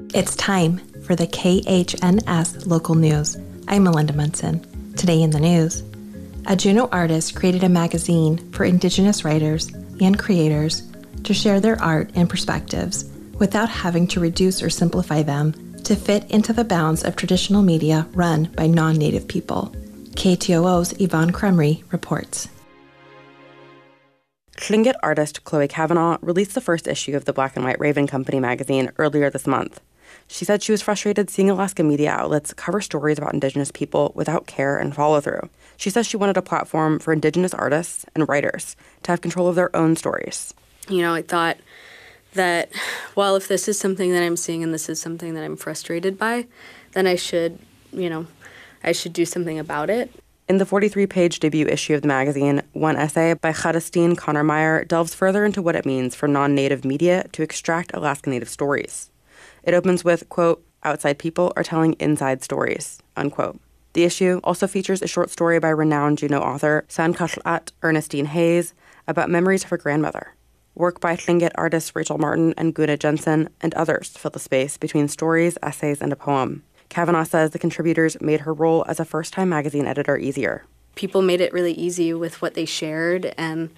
It's time for the KHNS local news. I'm Melinda Munson. Today in the news, a Juneau artist created a magazine for Indigenous writers and creators to share their art and perspectives without having to reduce or simplify them to fit into the bounds of traditional media run by non-Native people. KTOO's Yvonne Crumry reports. Tlingit artist Chloe Kavanaugh released the first issue of the Black and White Raven Company magazine earlier this month. She said she was frustrated seeing Alaska media outlets cover stories about Indigenous people without care and follow-through. She says she wanted a platform for Indigenous artists and writers to have control of their own stories. I thought that, well, if this is something that I'm seeing and this is something that I'm frustrated by, then I should do something about it. In the 43-page debut issue of the magazine, one essay by Chadestine Connor-Meyer delves further into what it means for non-Native media to extract Alaska Native stories. It opens with, quote, "Outside people are telling inside stories," unquote. The issue also features a short story by renowned Juneau author Sankatlat Ernestine Hayes about memories of her grandmother. Work by Tlingit artists Rachel Martin and Guna Jensen and others fill the space between stories, essays, and a poem. Kavanaugh says the contributors made her role as a first-time magazine editor easier. People made it really easy with what they shared, and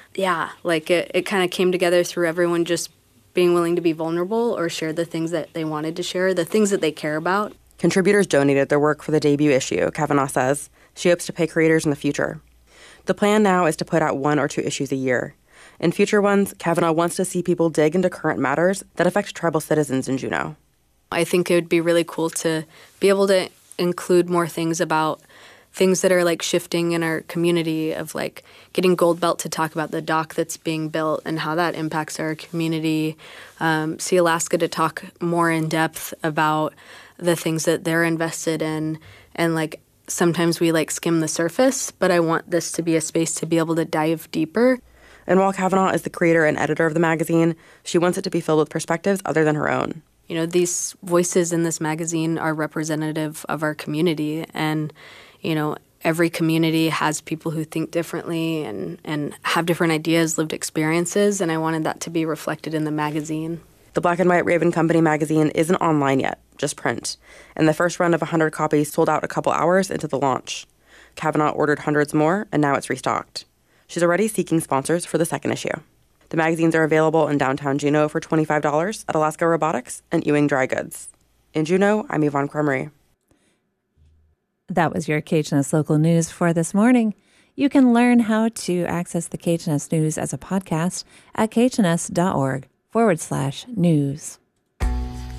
it kind of came together through everyone just being willing to be vulnerable or share the things that they wanted to share, the things that they care about. Contributors donated their work for the debut issue, Kavanaugh says. She hopes to pay creators in the future. The plan now is to put out 1 or 2 issues a year. In future ones, Kavanaugh wants to see people dig into current matters that affect tribal citizens in Juneau. I think it would be really cool to be able to include more things about things that are like shifting in our community, of like getting Gold Belt to talk about the dock that's being built and how that impacts our community. See Alaska to talk more in depth about the things that they're invested in. And like sometimes we like skim the surface, but I want this to be a space to be able to dive deeper. And while Kavanaugh is the creator and editor of the magazine, she wants it to be filled with perspectives other than her own. These voices in this magazine are representative of our community, and, every community has people who think differently and have different ideas, lived experiences, and I wanted that to be reflected in the magazine. The Black and White Raven Company magazine isn't online yet, just print, and the first run of 100 copies sold out a couple hours into the launch. Kavanaugh ordered hundreds more, and now it's restocked. She's already seeking sponsors for the second issue. The magazines are available in downtown Juneau for $25 at Alaska Robotics and Ewing Dry Goods. In Juneau, I'm Yvonne Crumry. That was your KHNS local news for this morning. You can learn how to access the KHNS news as a podcast at khns.org/news.